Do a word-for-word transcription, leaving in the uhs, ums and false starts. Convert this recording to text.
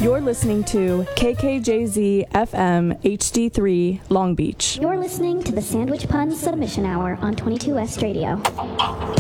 You're listening to K K J Z F M H D three Long Beach. You're listening to the Sandwich Pun Submission Hour on twenty-two West Radio.